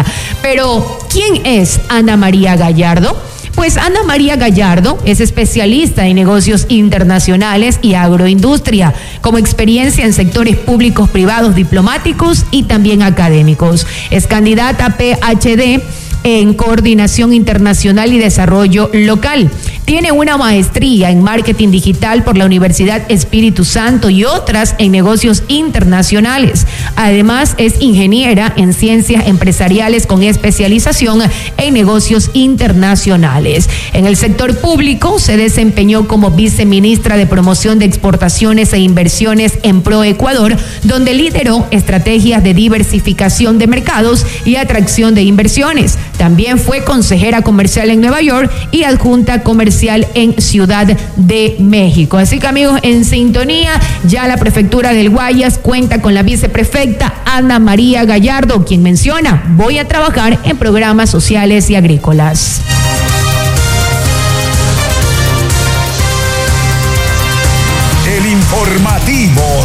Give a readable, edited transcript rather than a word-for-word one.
Sintonía. Pero, ¿quién es Ana María Gallardo? Pues Ana María Gallardo es especialista en negocios internacionales y agroindustria, como experiencia en sectores públicos, privados, diplomáticos y también académicos. Es candidata a PhD en Coordinación Internacional y Desarrollo Local. Tiene una maestría en Marketing Digital por la Universidad Espíritu Santo y otras en Negocios Internacionales. Además, es ingeniera en Ciencias Empresariales con especialización en Negocios Internacionales. En el sector público se desempeñó como viceministra de Promoción de Exportaciones e Inversiones en ProEcuador, donde lideró estrategias de diversificación de mercados y atracción de inversiones. También fue consejera comercial en Nueva York y adjunta comercial en Ciudad de México. Así que, amigos, en sintonía, ya la prefectura del Guayas cuenta con la viceprefecta Ana María Gallardo, quien menciona: voy a trabajar en programas sociales y agrícolas. El informativo